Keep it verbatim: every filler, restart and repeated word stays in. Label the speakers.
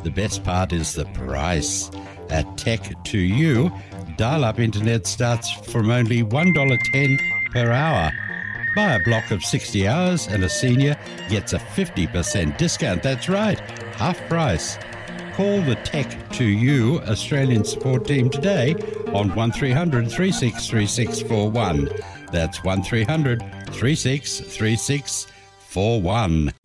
Speaker 1: The best part is the price. At Tech to You, dial-up internet starts from only one dollar ten per hour. Buy a block of sixty hours and a senior gets a fifty percent discount. That's right, half price. Call the Tech to You Australian support team today on one three hundred, three six three six four one. That's one three hundred, three six three six four one.